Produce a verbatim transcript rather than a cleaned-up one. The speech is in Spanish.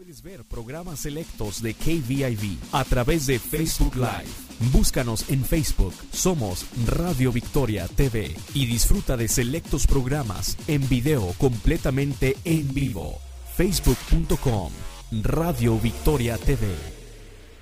Puedes ver programas selectos de K V I V a través de Facebook Live. Búscanos en Facebook, somos Radio Victoria T V y disfruta de selectos programas en video completamente en vivo. facebook punto com Radio Victoria T V.